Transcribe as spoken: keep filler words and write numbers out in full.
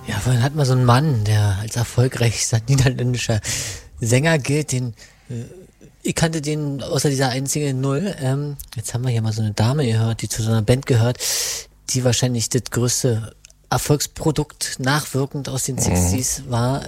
Ja, vorhin hat man so einen Mann, der als erfolgreichster niederländischer Sänger gilt, den äh, ich kannte den außer dieser einzigen Null. Ähm, jetzt haben wir hier mal so eine Dame gehört, die zu so einer Band gehört, die wahrscheinlich das größte Erfolgsprodukt nachwirkend aus den Sixties war.